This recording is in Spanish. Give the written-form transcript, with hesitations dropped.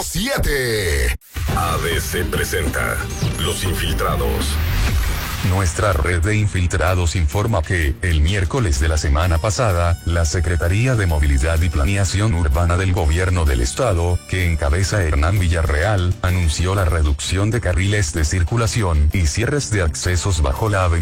7. ABC presenta Los Infiltrados. Nuestra red de infiltrados informa que, el miércoles de la semana pasada, la Secretaría de Movilidad y Planeación Urbana del Gobierno del Estado, que encabeza Hernán Villarreal, anunció la reducción de carriles de circulación y cierres de accesos bajo la avenida